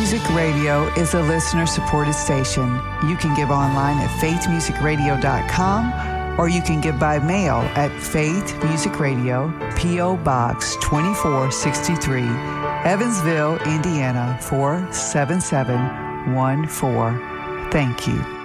Music Radio is a listener-supported station. You can give online at faithmusicradio.com or you can give by mail at Faith Music Radio, P.O. Box 2463, Evansville, Indiana 47714. Thank you.